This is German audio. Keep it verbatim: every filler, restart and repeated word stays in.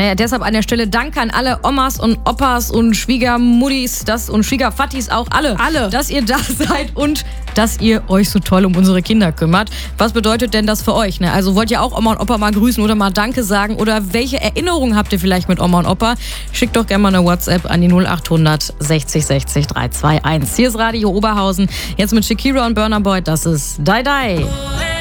Ne? Deshalb an der Stelle Danke an alle Omas und Opas und Schwiegermuttis das, und Schwiegerfattis auch, alle, Alle. dass ihr da seid und dass ihr euch so toll um unsere Kinder kümmert. Was bedeutet denn das für euch? Ne? Also wollt ihr auch Oma und Opa mal grüßen oder mal Danke sagen? Oder welche Erinnerungen habt ihr vielleicht mit Oma und Opa? Schickt doch gerne mal eine WhatsApp an die null acht hundert sechzig sechzig drei zwei eins. Hier ist Radio Oberhausen. Jetzt mit Shakira und Burna Boy. Das ist Die Die.